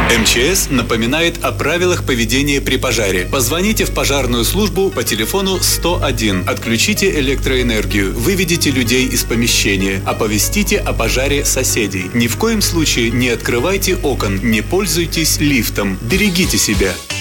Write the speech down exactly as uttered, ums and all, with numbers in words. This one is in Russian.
МЧС напоминает о правилах поведения при пожаре. Позвоните в пожарную службу по телефону сто один. Отключите электроэнергию, выведите людей из помещения, оповестите о пожаре соседей. Ни в коем случае не открывайте окон, не пользуйтесь лифтом. Берегите себя.